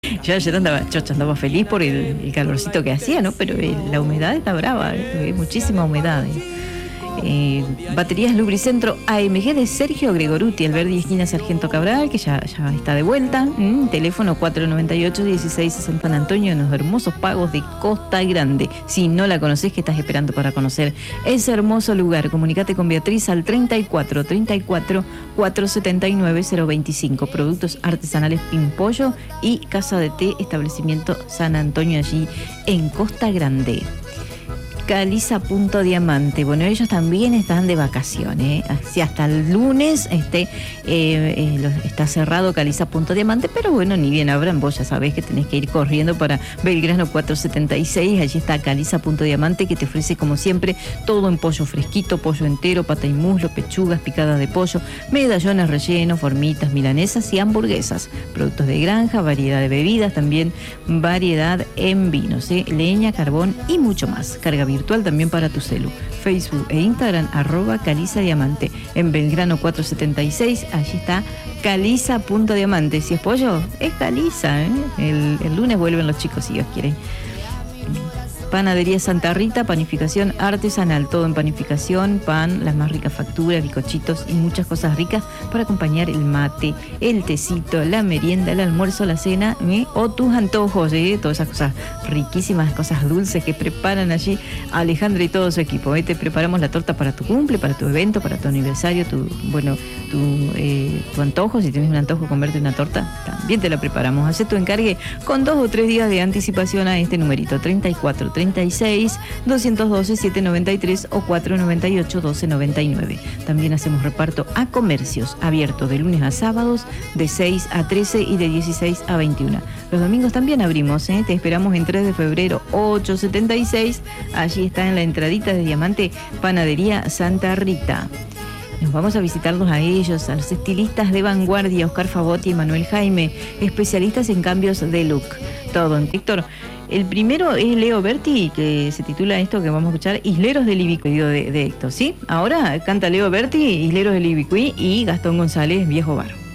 Yo ayer andaba chocha, andaba feliz por el calorcito que hacía, ¿no? Pero la humedad está brava, muchísima humedad. Baterías Lubricentro AMG de Sergio Gregoruti, Alberdi esquina Sargento Cabral, que ya está de vuelta. Teléfono 498-1660 San Antonio, en los hermosos pagos de Costa Grande. Si no la conocés, ¿qué estás esperando para conocer ese hermoso lugar? Comunicate con Beatriz al 34 479 025. Productos artesanales Pimpollo y Casa de Té, establecimiento San Antonio, allí en Costa Grande. Caliza Punto Diamante. Bueno, ellos también están de vacaciones. Así hasta el lunes está cerrado Caliza Punto Diamante, pero bueno, ni bien abran, vos ya sabés que tenés que ir corriendo para Belgrano 476. Allí está Caliza Punto Diamante, que te ofrece como siempre todo en pollo fresquito, pollo entero, pata y muslo, pechugas, picadas de pollo, medallones rellenos, formitas, milanesas y hamburguesas. Productos de granja, variedad de bebidas, también variedad en vinos, leña, carbón y mucho más. Carga virtual también para tu celu. Facebook e Instagram @Caliza Diamante. En Belgrano 476, allí está Caliza Punto Diamante. Si es pollo, es Caliza, El lunes vuelven los chicos, si Dios quiere. Panadería Santa Rita, panificación artesanal, todo en panificación, pan, las más ricas facturas, bizcochitos y muchas cosas ricas para acompañar el mate, el tecito, la merienda, el almuerzo, la cena, o tus antojos, todas esas cosas riquísimas, cosas dulces que preparan allí Alejandra y todo su equipo. Te preparamos la torta para tu cumple, para tu evento, para tu aniversario, tu antojo. Si tienes un antojo comerte una torta, también te la preparamos. Hacé tu encargue con 2 o 3 días de anticipación a este numerito: 34 36 212 793 o 498 1299. También hacemos reparto a comercios, abierto de lunes a sábados de 6 a 13 y de 16 a 21. Los domingos también abrimos, te esperamos en 3 de febrero 876. Allí está en la entradita de Diamante, Panadería Santa Rita. Nos vamos a visitarlos a ellos, a los estilistas de vanguardia, Oscar Favotti y Manuel Jaime, especialistas en cambios de look. Todo en Víctor. El primero es Leo Berti, que se titula esto que vamos a escuchar, Isleros del Ibicuí, de Héctor, ¿sí? Ahora canta Leo Berti, Isleros del Ibicuí, y Gastón González, Viejo Bar.